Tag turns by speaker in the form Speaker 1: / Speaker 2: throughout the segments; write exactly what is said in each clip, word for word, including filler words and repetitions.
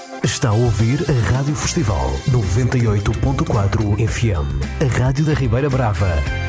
Speaker 1: Está a ouvir a Rádio Festival noventa e oito ponto quatro F M, a Rádio da Ribeira Brava.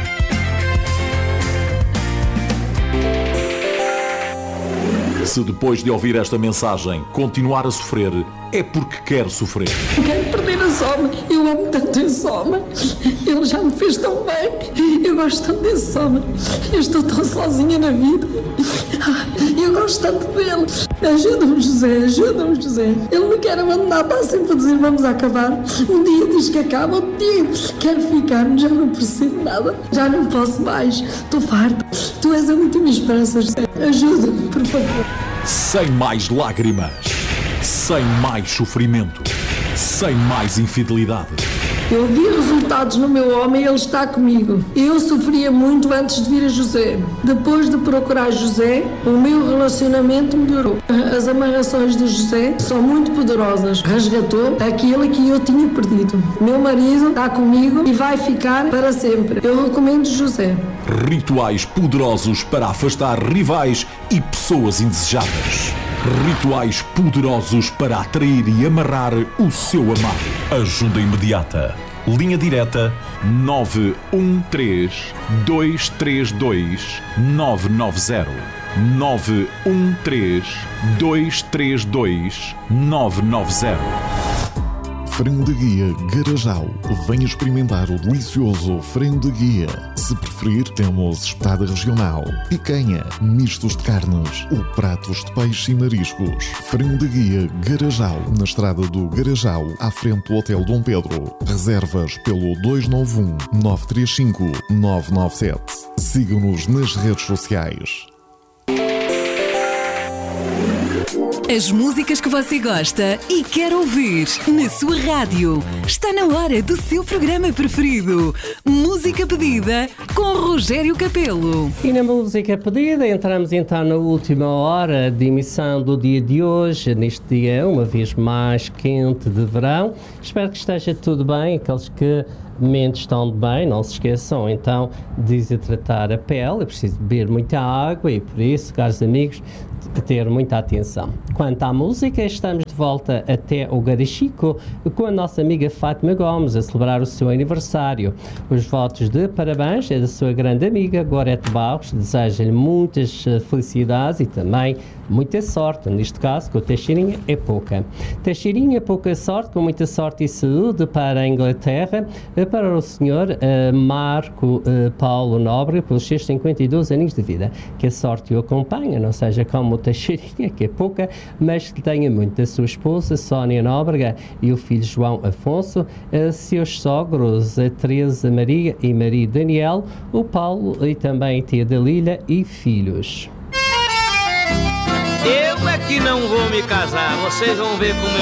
Speaker 2: Se depois de ouvir esta mensagem continuar a sofrer, é porque quer sofrer.
Speaker 3: Quero perder a Soma. Eu amo tanto esse Soma. Ele já me fez tão bem. Eu gosto tanto desse Soma. Eu estou tão sozinha na vida. Eu gosto tanto dele. Ajuda-me, José. Ajuda-me, José. Ele me quer abandonar. Está sempre a dizer vamos acabar. Um dia diz que acaba. Outro dia quero ficar. Já não percebo nada. Já não posso mais. Estou farta. Tu és a última esperança, José. Ajuda-me, por favor.
Speaker 2: Sem mais lágrimas, sem mais sofrimento, sem mais infidelidade.
Speaker 3: Eu vi resultados no meu homem e ele está comigo. Eu sofria muito antes de vir a José. Depois de procurar José, o meu relacionamento melhorou. As amarrações de José são muito poderosas. Resgatou aquilo que eu tinha perdido. Meu marido está comigo e vai ficar para sempre. Eu recomendo José.
Speaker 2: Rituais poderosos para afastar rivais e pessoas indesejadas. Rituais poderosos para atrair e amarrar o seu amado. Ajuda imediata. Linha direta nove um três, dois três dois, nove nove zero. nove um três, dois três dois, nove nove zero.
Speaker 4: Frango de guia Garajal. Venha experimentar o delicioso frango de guia. Se preferir, temos espetada regional, picanha, mistos de carnes ou pratos de peixe e mariscos. Frango de guia Garajal, na estrada do Garajal, à frente do Hotel Dom Pedro. Reservas pelo dois nove um, nove três cinco, nove nove sete. Siga-nos nas redes sociais.
Speaker 5: As músicas que você gosta e quer ouvir na sua rádio. Está na hora do seu programa preferido. Música Pedida com Rogério Capelo.
Speaker 6: E na música pedida entramos então na última hora de emissão do dia de hoje, neste dia uma vez mais quente de verão. Espero que esteja tudo bem, aqueles que menos estão bem, não se esqueçam então de hidratar a pele. É preciso beber muita água e por isso, caros amigos, de ter muita atenção. Quanto à música, estamos de volta até o Garachico com a nossa amiga Fátima Gomes a celebrar o seu aniversário. Os votos de parabéns é da sua grande amiga Gorete Barros, deseja-lhe muitas felicidades e também muita sorte, neste caso com o Teixeirinha é pouca. Teixeirinha, pouca sorte, com muita sorte e saúde para a Inglaterra, para o senhor uh, Marco uh, Paulo Nóbrega, pelos seus cinquenta e dois aninhos de vida. Que a sorte o acompanhe, não seja como o Teixeirinha, que é pouca, mas que tenha muito. A sua esposa, Sónia Nóbrega, e o filho João Afonso, uh, seus sogros, a Teresa Maria e Maria Daniel, o Paulo e também a tia Dalília e filhos.
Speaker 7: Eu é que não vou me casar, vocês vão ver como